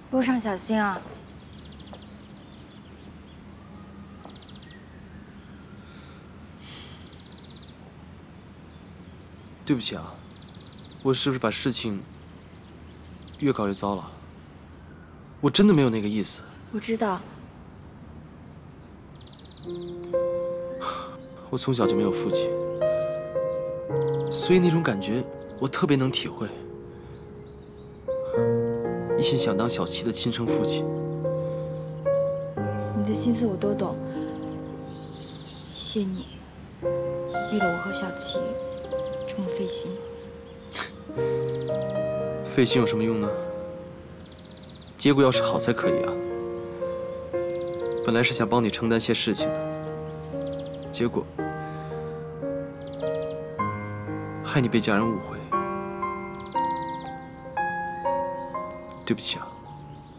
路上小心啊！ 对不起啊，我是不是把事情越搞越糟了？我真的没有那个意思。 我知道， 我从小就没有父亲，所以那种感觉我特别能体会。一心想当小七的亲生父亲。 你的心思我都懂。谢谢你，为了我和小七这么费心。 费心有什么用呢？结果要是好才可以啊。本来是想帮你承担些事情的，结果害你被家人误会。对不起啊。